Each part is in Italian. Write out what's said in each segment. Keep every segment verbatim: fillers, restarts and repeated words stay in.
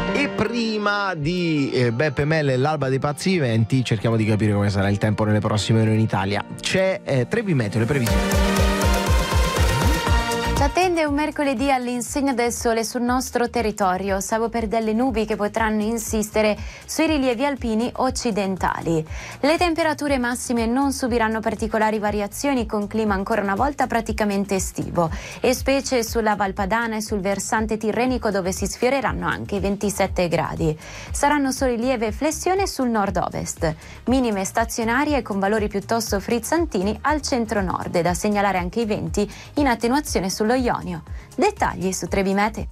E prima di eh, Beppe Melle e l'alba dei pazzi viventi, cerchiamo di capire come sarà il tempo nelle prossime ore in Italia. C'è eh, Trebi Meteo, le previsioni. Ci attende un mercoledì all'insegna del sole sul nostro territorio, salvo per delle nubi che potranno insistere sui rilievi alpini occidentali. Le temperature massime non subiranno particolari variazioni, con clima ancora una volta praticamente estivo, e specie sulla Valpadana e sul versante tirrenico, dove si sfioreranno anche i ventisette gradi. Saranno solo lieve flessione sul nord-ovest, minime stazionarie con valori piuttosto frizzantini al centro-nord, e da segnalare anche i venti in attenuazione sullo Ionio. Dettagli su Trebi Meteo.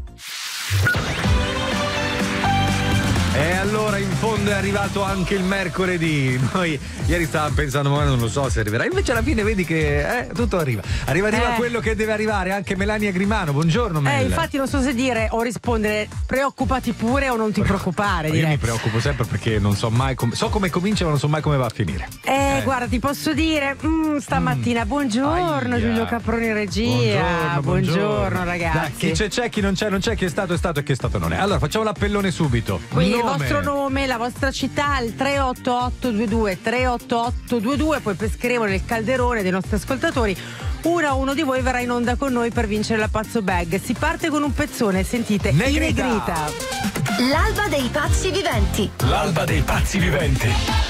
E allora in fondo è arrivato anche il mercoledì. Noi ieri stavamo pensando, ma non lo so se arriverà. Invece alla fine vedi che eh, tutto arriva. Arriva, arriva Eh. quello che deve arrivare. Anche Melania Grimano. Buongiorno Mel. Eh, infatti non so se dire o rispondere preoccupati pure o non ti preoccupare. Io direi. mi preoccupo sempre perché non so mai come. So come comincia, ma non so mai come va a finire. Eh, Eh. guarda, ti posso dire, mm, stamattina, buongiorno Aia. Giulio Caproni in regia. Buongiorno, ragazzi. Dai, chi c'è c'è, chi non c'è non c'è, chi è stato è stato e chi è stato non è. Allora facciamo l'appellone subito. Quindi Nome. il vostro nome, la vostra città, il tre otto otto due due tre otto otto due due, poi pescheremo nel calderone dei nostri ascoltatori. Uno a uno di voi verrà in onda con noi per vincere la Pazzo Bag. Si parte con un pezzone, sentite, Negrita. I Negrita. L'alba dei pazzi viventi. L'alba dei pazzi viventi.